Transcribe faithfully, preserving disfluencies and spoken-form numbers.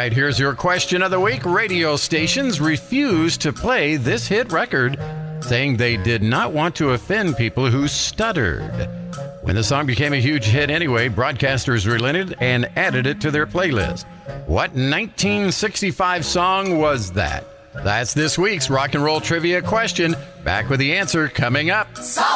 right, here's your question of the week. Radio stations refused to play this hit record, saying they did not want to offend people who stuttered. When the song became a huge hit anyway, broadcasters relented and added it to their playlist. What nineteen sixty-five song was that? That's this week's rock and roll trivia question. Back with the answer coming up.